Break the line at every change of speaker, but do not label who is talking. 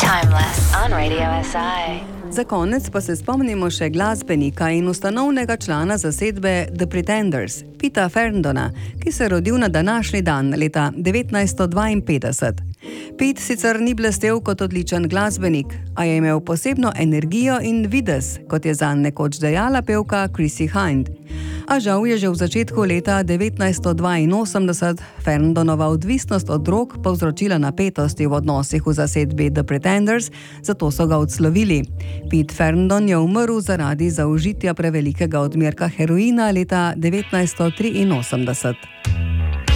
Timeless on Radio SI.
Za konec pa se spomnimo še glasbenika in ustanovnega člana zasedbe The Pretenders, Peta Ferndona, ki se je rodil na današnji dan leta 1952. Pete sicer ni blestel kot odličen glasbenik, a je imel posebno energijo in videz, kot je zanj nekoč dejala pevka Chrissie Hynde. A žal je že v začetku leta 1982 Ferndonova odvisnost od drog povzročila napetosti v odnosih v zasedbi The Pretenders, zato so ga odslovili. Pete Ferndon je umrl zaradi zaužitja prevelikega odmerka heroina leta 1983.